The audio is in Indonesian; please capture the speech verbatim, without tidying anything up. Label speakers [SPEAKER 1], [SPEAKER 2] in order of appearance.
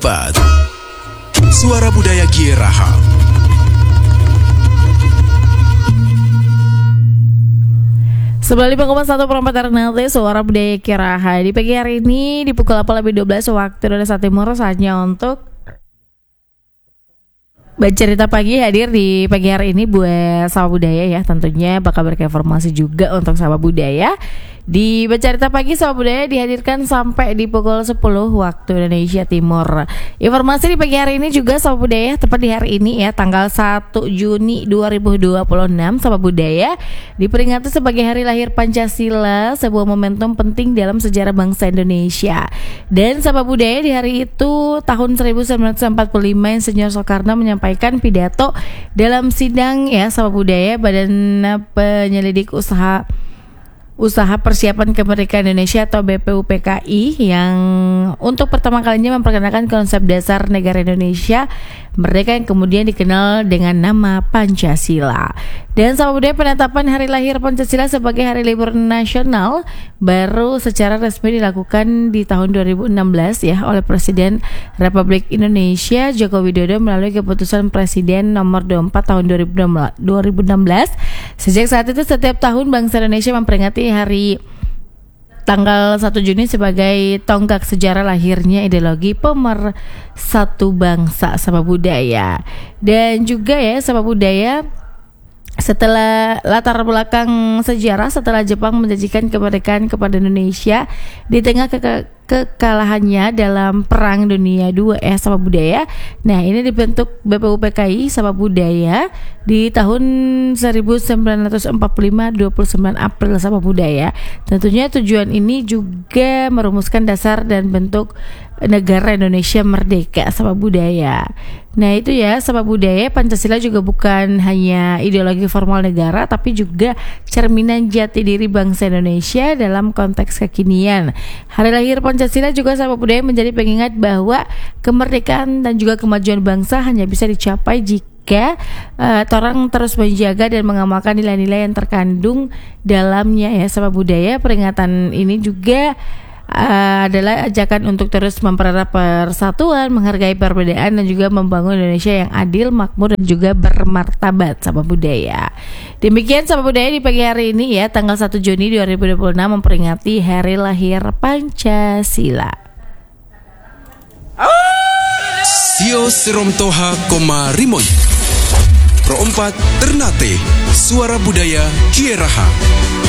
[SPEAKER 1] empat. Suara Budaya Kieraha.
[SPEAKER 2] sembilan puluh lima koma satu perempat Ternate, Suara Budaya Kieraha. Di pagi hari ini di pukul delapan lebih dua belas waktu Indonesia Timur, saatnya untuk Bercerita Pagi hadir di pagi hari ini buat sahabat budaya ya. Tentunya bakal berikan informasi juga untuk sahabat budaya. Di Bercerita Pagi sahabat budaya dihadirkan sampai di pukul sepuluh waktu Indonesia Timur. Informasi di pagi hari ini juga sahabat budaya, tepat di hari ini ya, tanggal satu Juni dua ribu dua puluh enam, sahabat budaya diperingati sebagai hari lahir Pancasila, sebuah momentum penting dalam sejarah bangsa Indonesia. Dan sahabat budaya, di hari itu tahun seribu sembilan ratus empat puluh lima Insinyur Soekarno menyampaikan pidato dalam sidang ya sahabat budaya Badan Penyelidik Usaha Usaha Persiapan Kemerdekaan Indonesia atau B P U P K I, yang untuk pertama kalinya memperkenalkan konsep dasar negara Indonesia merdeka yang kemudian dikenal dengan nama Pancasila. Dan sahabat budaya, penetapan hari lahir Pancasila sebagai hari libur nasional baru secara resmi dilakukan di tahun dua ribu enam belas ya oleh Presiden Republik Indonesia Joko Widodo melalui keputusan Presiden nomor dua puluh empat tahun dua ribu enam belas. Sejak saat itu setiap tahun bangsa Indonesia memperingati hari tanggal satu Juni sebagai tonggak sejarah lahirnya ideologi pemersatu bangsa sahabat budaya. Dan juga ya sahabat budaya, setelah latar belakang sejarah, setelah Jepang menjanjikan kemerdekaan kepada Indonesia di tengah ke- kekalahannya dalam Perang Dunia kedua eh sahabat budaya. Nah, ini dibentuk B P U P K I sahabat budaya di tahun seribu sembilan ratus empat puluh lima dua puluh sembilan April sahabat budaya. Tentunya tujuan ini juga merumuskan dasar dan bentuk negara Indonesia merdeka sahabat budaya. Nah itu ya sahabat budaya, Pancasila juga bukan hanya ideologi formal negara, tapi juga cerminan jati diri bangsa Indonesia dalam konteks kekinian. Hari lahir Pancasila juga sahabat budaya menjadi pengingat bahwa kemerdekaan dan juga kemajuan bangsa hanya bisa dicapai jika uh, orang terus menjaga dan mengamalkan nilai-nilai yang terkandung dalamnya ya sahabat budaya. Peringatan ini juga Uh, adalah ajakan untuk terus mempererat persatuan, menghargai perbedaan dan juga membangun Indonesia yang adil, makmur dan juga bermartabat sahabat budaya. Demikian sahabat budaya di pagi hari ini ya, tanggal satu Juni dua ribu dua puluh enam memperingati hari lahir Pancasila.
[SPEAKER 1] Sio Seromtoha Koma Rimoi Pro empat Ternate, Suara Budaya Kieraha.